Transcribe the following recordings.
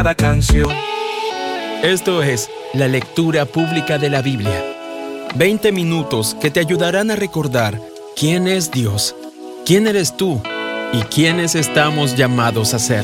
cada canción. Esto es la lectura pública de la Biblia. 20 minutos que te ayudarán a recordar quién es Dios, quién eres tú y quiénes estamos llamados a ser.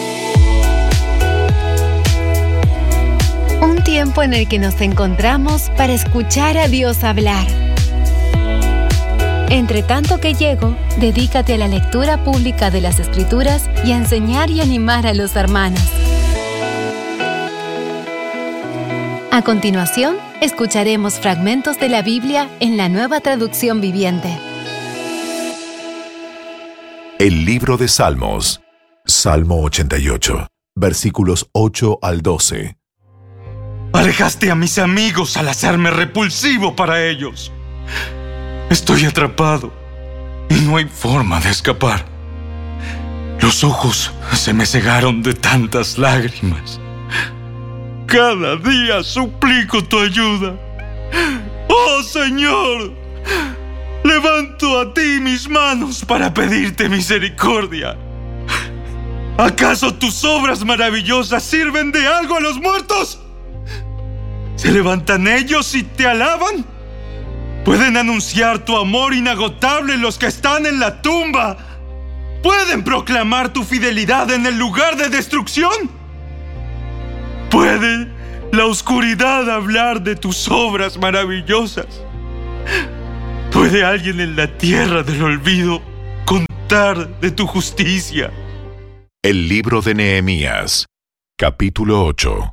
Un tiempo en el que nos encontramos para escuchar a Dios hablar. Entre tanto que llego, dedícate a la lectura pública de las Escrituras y a enseñar y animar a los hermanos. A continuación, escucharemos fragmentos de la Biblia en la Nueva Traducción Viviente. El libro de Salmos, Salmo 88, versículos 8 al 12. Alejaste a mis amigos al hacerme repulsivo para ellos. Estoy atrapado y no hay forma de escapar. Los ojos se me cegaron de tantas lágrimas. Cada día suplico tu ayuda. ¡Oh, Señor! Levanto a ti mis manos para pedirte misericordia. ¿Acaso tus obras maravillosas sirven de algo a los muertos? ¿Se levantan ellos y te alaban? ¿Pueden anunciar tu amor inagotable los que están en la tumba? ¿Pueden proclamar tu fidelidad en el lugar de destrucción? ¿Puede la oscuridad hablar de tus obras maravillosas? ¿Puede alguien en la tierra del olvido contar de tu justicia? El libro de Nehemías, capítulo 8.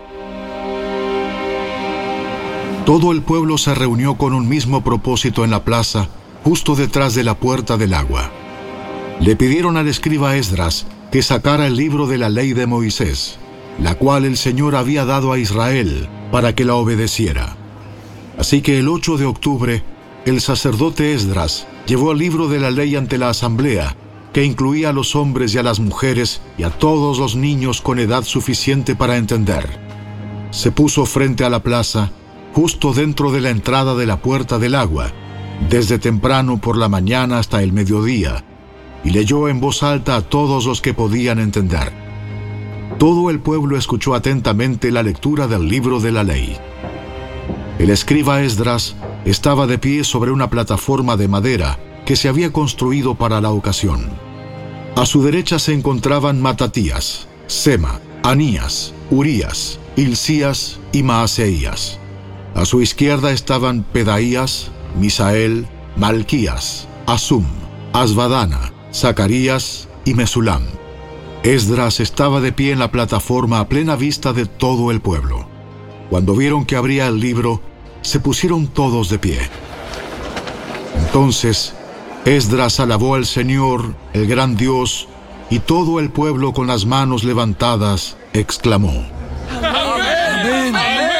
Todo el pueblo se reunió con un mismo propósito en la plaza, justo detrás de la puerta del agua. Le pidieron al escriba Esdras que sacara el libro de la ley de Moisés, la cual el Señor había dado a Israel para que la obedeciera. Así que el 8 de octubre, el sacerdote Esdras llevó el libro de la ley ante la asamblea, que incluía a los hombres y a las mujeres y a todos los niños con edad suficiente para entender. Se puso frente a la plaza, justo dentro de la entrada de la puerta del agua, desde temprano por la mañana hasta el mediodía, y leyó en voz alta a todos los que podían entender. Todo el pueblo escuchó atentamente la lectura del libro de la ley. El escriba Esdras estaba de pie sobre una plataforma de madera que se había construido para la ocasión. A su derecha se encontraban Matatías, Sema, Anías, Urías, Hilcías y Maaseías. A su izquierda estaban Pedaías, Misael, Malquías, Asum, Asbadana, Zacarías y Mesulam. Esdras estaba de pie en la plataforma a plena vista de todo el pueblo. Cuando vieron que abría el libro, se pusieron todos de pie. Entonces, Esdras alabó al Señor, el gran Dios, y todo el pueblo con las manos levantadas exclamó: ¡Amén!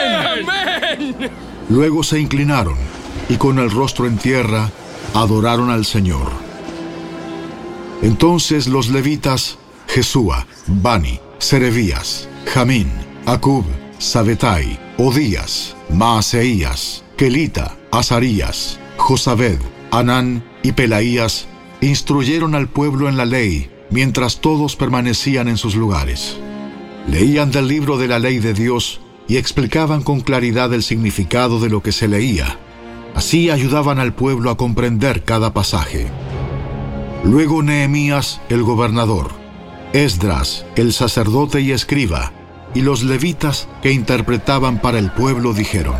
¡Amén! Luego se inclinaron y con el rostro en tierra adoraron al Señor. Entonces los levitas Jesúa, Bani, Serebías, Jamín, Acub, Sabetai, Odías, Maaseías, Kelita, Azarías, Josabed, Anán y Pelaías instruyeron al pueblo en la ley mientras todos permanecían en sus lugares. Leían del libro de la ley de Dios y explicaban con claridad el significado de lo que se leía. Así ayudaban al pueblo a comprender cada pasaje. Luego Nehemías, el gobernador, Esdras, el sacerdote y escriba, y los levitas que interpretaban para el pueblo dijeron: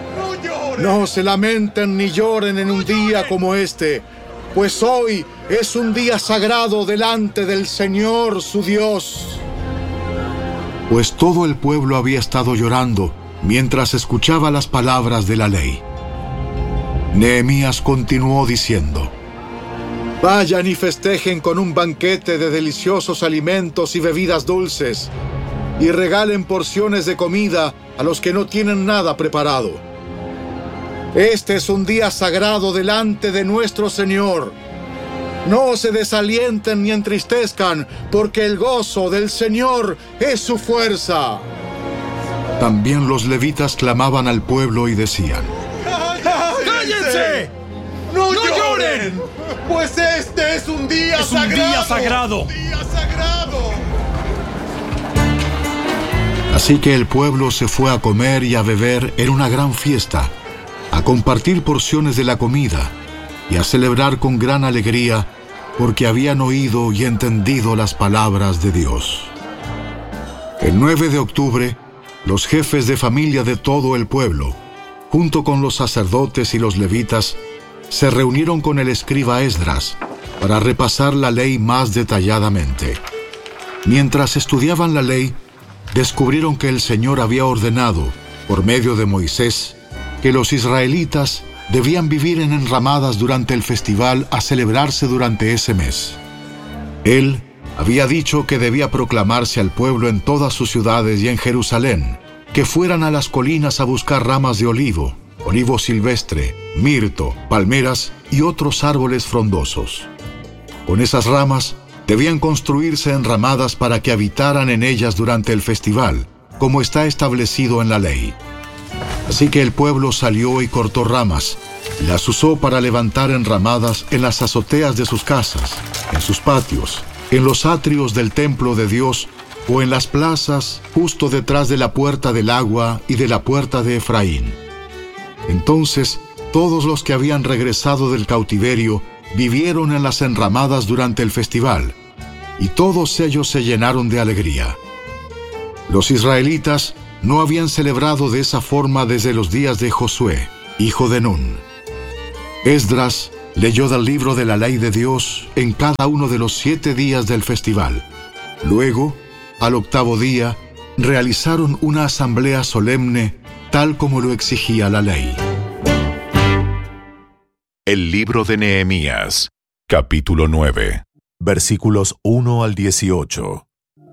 No se lamenten ni lloren en un día como este, pues hoy es un día sagrado delante del Señor su Dios. Pues todo el pueblo había estado llorando mientras escuchaba las palabras de la ley. Nehemías continuó diciendo: Vayan y festejen con un banquete de deliciosos alimentos y bebidas dulces, y regalen porciones de comida a los que no tienen nada preparado. Este es un día sagrado delante de nuestro Señor. No se desalienten ni entristezcan, porque el gozo del Señor es su fuerza. También los levitas clamaban al pueblo y decían: ¡Cállense! ¡No lloren! Pues este es un día sagrado. Un día sagrado. Un día sagrado. Así que el pueblo se fue a comer y a beber en una gran fiesta, a compartir porciones de la comida y a celebrar con gran alegría, porque habían oído y entendido las palabras de Dios. El 9 de octubre, los jefes de familia de todo el pueblo, junto con los sacerdotes y los levitas, se reunieron con el escriba Esdras para repasar la ley más detalladamente. Mientras estudiaban la ley, descubrieron que el Señor había ordenado, por medio de Moisés, que los israelitas debían vivir en enramadas durante el festival a celebrarse durante ese mes. Él había dicho que debía proclamarse al pueblo en todas sus ciudades y en Jerusalén, que fueran a las colinas a buscar ramas de olivo silvestre, mirto, palmeras y otros árboles frondosos. Con esas ramas debían construirse enramadas para que habitaran en ellas durante el festival, como está establecido en la ley. Así que el pueblo salió y cortó ramas, y las usó para levantar enramadas en las azoteas de sus casas, en sus patios, en los atrios del templo de Dios o en las plazas justo detrás de la puerta del agua y de la puerta de Efraín. Entonces, todos los que habían regresado del cautiverio vivieron en las enramadas durante el festival, y todos ellos se llenaron de alegría. Los israelitas no habían celebrado de esa forma desde los días de Josué, hijo de Nun. Esdras leyó del libro de la ley de Dios en cada uno de los 7 días del festival. Luego, al 8º día, realizaron una asamblea solemne, tal como lo exigía la ley. El libro de Nehemías, capítulo 9, versículos 1 al 18.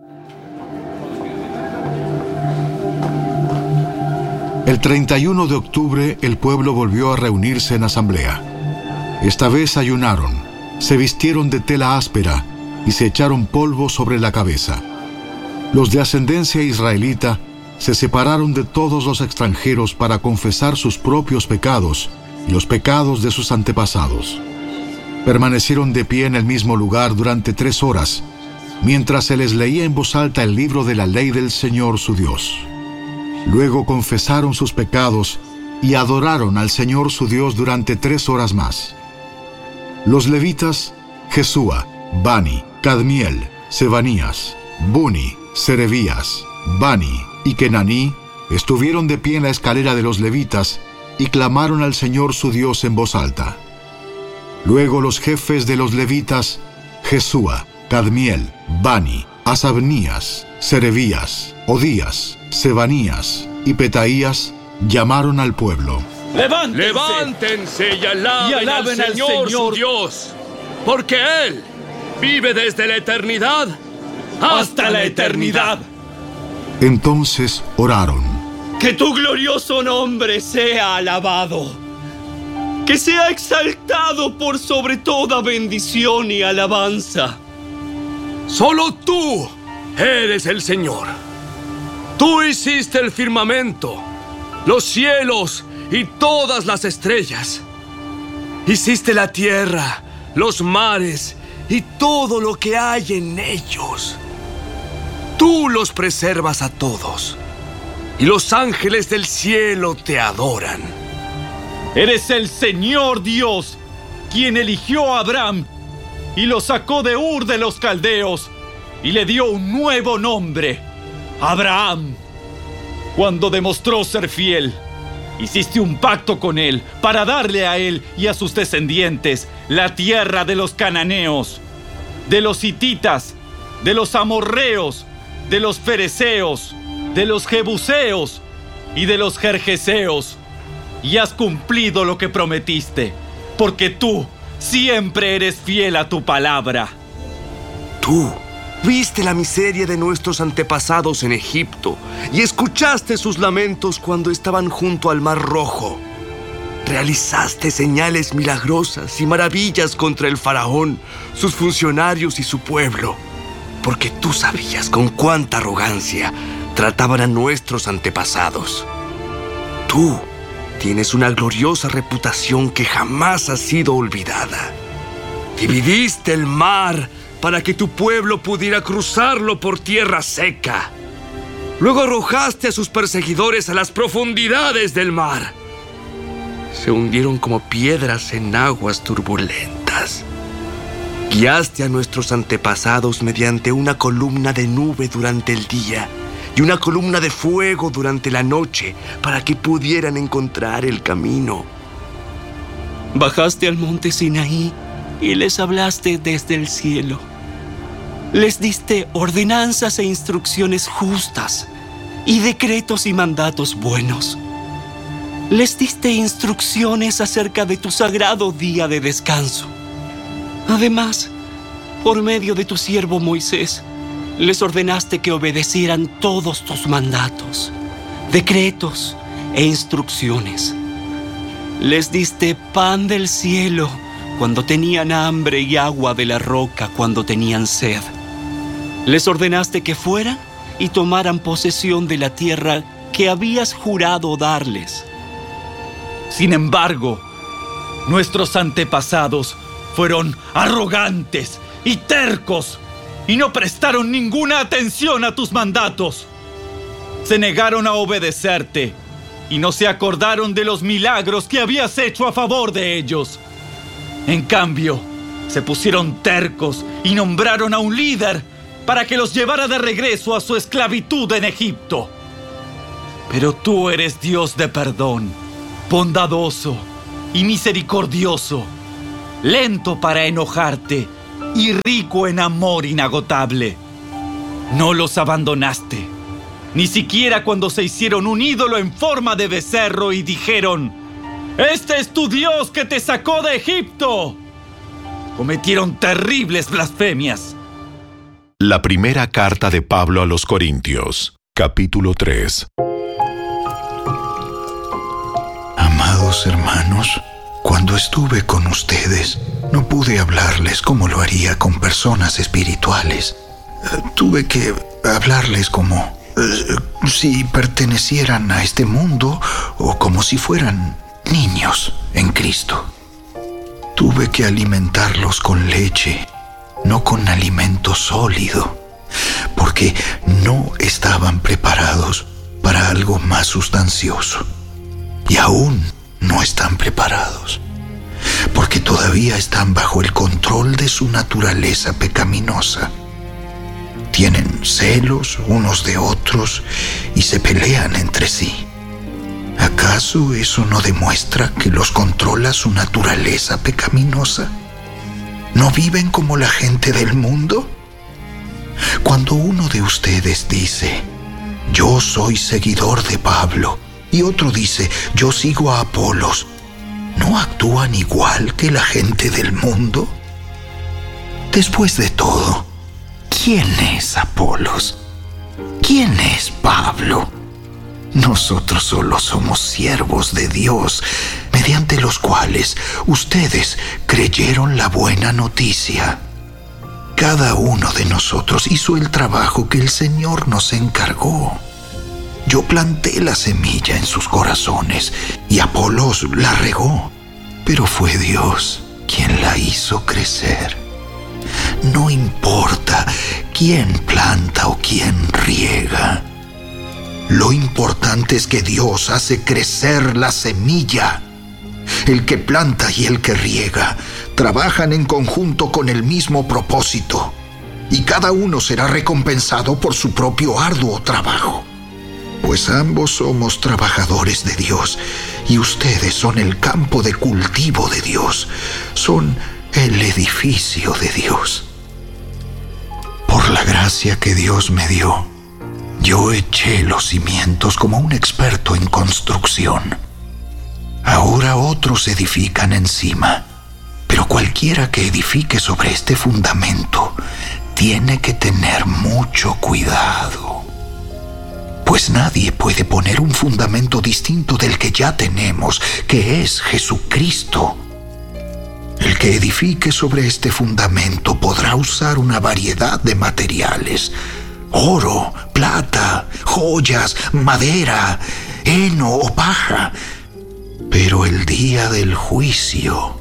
El 31 de octubre el pueblo volvió a reunirse en asamblea. Esta vez ayunaron, se vistieron de tela áspera y se echaron polvo sobre la cabeza. Los de ascendencia israelita se separaron de todos los extranjeros para confesar sus propios pecados y los pecados de sus antepasados. Permanecieron de pie en el mismo lugar durante 3 horas, mientras se les leía en voz alta el libro de la ley del Señor su Dios. Luego confesaron sus pecados y adoraron al Señor su Dios durante 3 horas más. Los levitas, Jesúa, Bani, Cadmiel, Sebanías, Buni, Serebías, Bani y Kenaní, estuvieron de pie en la escalera de los levitas y clamaron al Señor su Dios en voz alta. Luego los jefes de los levitas, Jesúa, Cadmiel, Bani, Asabnías, Serebías, Odías, Sebanías y Petaías, llamaron al pueblo. ¡Levántense y alaben al Señor su Dios! Porque Él vive desde la eternidad hasta la eternidad. Entonces oraron. Que tu glorioso nombre sea alabado, que sea exaltado por sobre toda bendición y alabanza. Solo tú eres el Señor. Tú hiciste el firmamento, los cielos y todas las estrellas. Hiciste la tierra, los mares y todo lo que hay en ellos. Tú los preservas a todos, y los ángeles del cielo te adoran. Eres el Señor Dios, quien eligió a Abraham y lo sacó de Ur de los Caldeos y le dio un nuevo nombre, Abraham. Cuando demostró ser fiel, hiciste un pacto con él para darle a él y a sus descendientes la tierra de los cananeos, de los hititas, de los amorreos, de los fereceos, de los jebuseos y de los gergeseos. Y has cumplido lo que prometiste, porque tú siempre eres fiel a tu palabra. Tú viste la miseria de nuestros antepasados en Egipto y escuchaste sus lamentos cuando estaban junto al Mar Rojo. Realizaste señales milagrosas y maravillas contra el faraón, sus funcionarios y su pueblo, porque tú sabías con cuánta arrogancia trataban a nuestros antepasados. Tú tienes una gloriosa reputación que jamás ha sido olvidada. Dividiste el mar para que tu pueblo pudiera cruzarlo por tierra seca. Luego arrojaste a sus perseguidores a las profundidades del mar. Se hundieron como piedras en aguas turbulentas. Guiaste a nuestros antepasados mediante una columna de nube durante el día y una columna de fuego durante la noche para que pudieran encontrar el camino. Bajaste al monte Sinaí y les hablaste desde el cielo. Les diste ordenanzas e instrucciones justas y decretos y mandatos buenos. Les diste instrucciones acerca de tu sagrado día de descanso. Además, por medio de tu siervo Moisés, les ordenaste que obedecieran todos tus mandatos, decretos e instrucciones. Les diste pan del cielo cuando tenían hambre y agua de la roca cuando tenían sed. Les ordenaste que fueran y tomaran posesión de la tierra que habías jurado darles. Sin embargo, nuestros antepasados fueron arrogantes y tercos y no prestaron ninguna atención a tus mandatos. Se negaron a obedecerte y no se acordaron de los milagros que habías hecho a favor de ellos. En cambio, se pusieron tercos y nombraron a un líder para que los llevara de regreso a su esclavitud en Egipto. Pero tú eres Dios de perdón, bondadoso y misericordioso, lento para enojarte y rico en amor inagotable. No los abandonaste, ni siquiera cuando se hicieron un ídolo en forma de becerro y dijeron: «Este es tu Dios que te sacó de Egipto». Cometieron terribles blasfemias. La primera carta de Pablo a los Corintios, capítulo 3. Amados hermanos, cuando estuve con ustedes, no pude hablarles como lo haría con personas espirituales. Tuve que hablarles como si pertenecieran a este mundo o como si fueran niños en Cristo. Tuve que alimentarlos con leche, no con alimento sólido, porque no estaban preparados para algo más sustancioso. Y aún no están preparados, porque todavía están bajo el control de su naturaleza pecaminosa. Tienen celos unos de otros y se pelean entre sí. ¿Acaso eso no demuestra que los controla su naturaleza pecaminosa? ¿No viven como la gente del mundo? Cuando uno de ustedes dice: «Yo soy seguidor de Pablo», y otro dice: «Yo sigo a Apolos», ¿no actúan igual que la gente del mundo? Después de todo, ¿quién es Apolos? ¿Quién es Pablo? Nosotros solo somos siervos de Dios, mediante los cuales ustedes creyeron la buena noticia. Cada uno de nosotros hizo el trabajo que el Señor nos encargó. Yo planté la semilla en sus corazones y Apolos la regó, pero fue Dios quien la hizo crecer. No importa quién planta o quién riega. Lo importante es que Dios hace crecer la semilla. El que planta y el que riega trabajan en conjunto con el mismo propósito, y cada uno será recompensado por su propio arduo trabajo. Pues ambos somos trabajadores de Dios, y ustedes son el campo de cultivo de Dios, son el edificio de Dios. Por la gracia que Dios me dio, yo eché los cimientos como un experto en construcción. Ahora otros edifican encima, pero cualquiera que edifique sobre este fundamento tiene que tener mucho cuidado. Pues nadie puede poner un fundamento distinto del que ya tenemos, que es Jesucristo. El que edifique sobre este fundamento podrá usar una variedad de materiales: oro, plata, joyas, madera, heno o paja. Pero el día del juicio,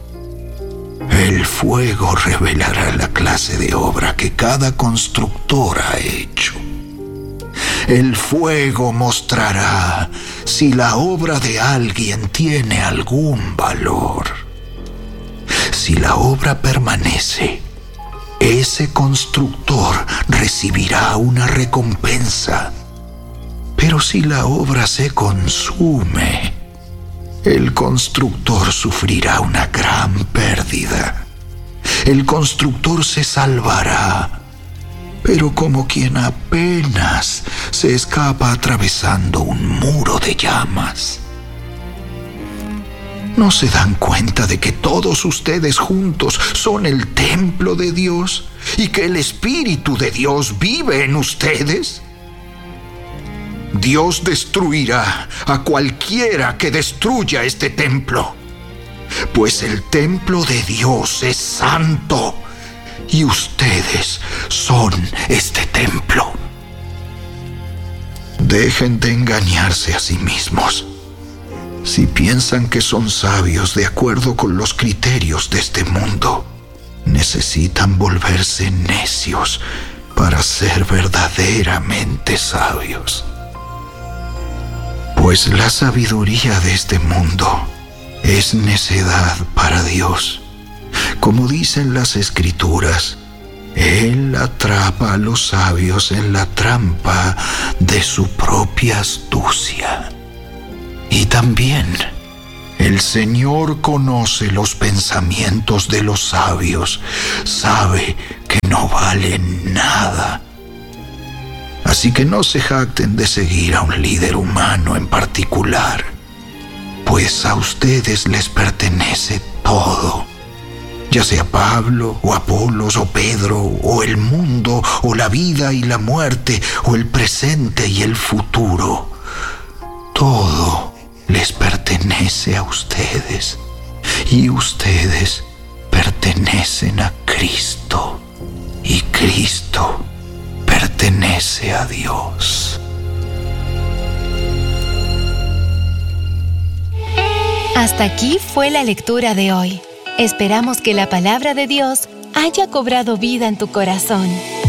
el fuego revelará la clase de obra que cada constructor ha hecho. El fuego mostrará si la obra de alguien tiene algún valor. Si la obra permanece, ese constructor recibirá una recompensa. Pero si la obra se consume, el constructor sufrirá una gran pérdida. El constructor se salvará, pero como quien apenas se escapa atravesando un muro de llamas. ¿No se dan cuenta de que todos ustedes juntos son el templo de Dios y que el Espíritu de Dios vive en ustedes? Dios destruirá a cualquiera que destruya este templo, pues el templo de Dios es santo y ustedes son este templo. Dejen de engañarse a sí mismos. Si piensan que son sabios de acuerdo con los criterios de este mundo, necesitan volverse necios para ser verdaderamente sabios. Pues la sabiduría de este mundo es necedad para Dios. Como dicen las Escrituras, Él atrapa a los sabios en la trampa de su propia astucia. Y también el Señor conoce los pensamientos de los sabios, sabe que no valen nada. Así que no se jacten de seguir a un líder humano en particular, pues a ustedes les pertenece todo, ya sea Pablo, o Apolos, o Pedro, o el mundo, o la vida y la muerte, o el presente y el futuro. Todo les pertenece a ustedes, y ustedes pertenecen a Cristo, y Cristo pertenece a Dios. Hasta aquí fue la lectura de hoy. Esperamos que la palabra de Dios haya cobrado vida en tu corazón.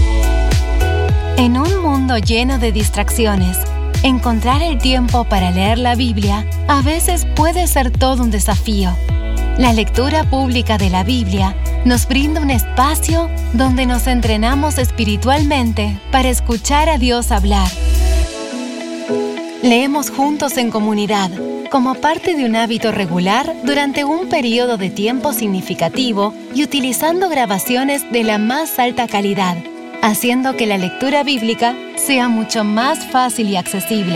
En un mundo lleno de distracciones, encontrar el tiempo para leer la Biblia a veces puede ser todo un desafío. La lectura pública de la Biblia nos brinda un espacio donde nos entrenamos espiritualmente para escuchar a Dios hablar. Leemos juntos en comunidad, como parte de un hábito regular durante un periodo de tiempo significativo y utilizando grabaciones de la más alta calidad, haciendo que la lectura bíblica sea mucho más fácil y accesible.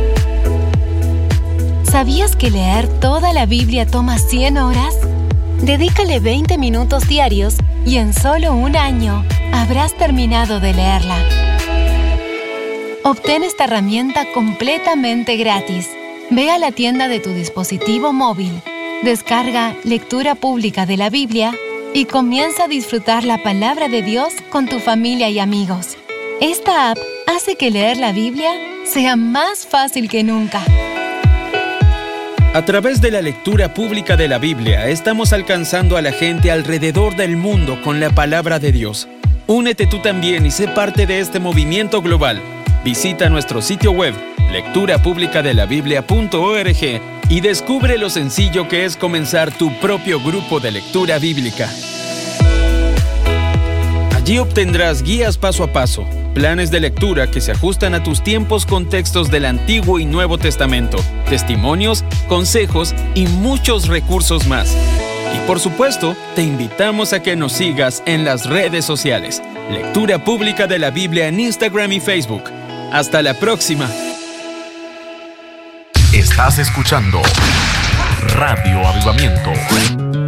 ¿Sabías que leer toda la Biblia toma 100 horas? Dedícale 20 minutos diarios y en solo un año habrás terminado de leerla. Obtén esta herramienta completamente gratis. Ve a la tienda de tu dispositivo móvil, descarga Lectura Pública de la Biblia y comienza a disfrutar la palabra de Dios con tu familia y amigos. Esta app hace que leer la Biblia sea más fácil que nunca. A través de la lectura pública de la Biblia, estamos alcanzando a la gente alrededor del mundo con la palabra de Dios. Únete tú también y sé parte de este movimiento global. Visita nuestro sitio web, lecturapublicadelabiblia.org, y descubre lo sencillo que es comenzar tu propio grupo de lectura bíblica. Allí obtendrás guías paso a paso, planes de lectura que se ajustan a tus tiempos con textos del Antiguo y Nuevo Testamento, testimonios, consejos y muchos recursos más. Y por supuesto, te invitamos a que nos sigas en las redes sociales. Lectura Pública de la Biblia en Instagram y Facebook. ¡Hasta la próxima! Estás escuchando Radio Avivamiento.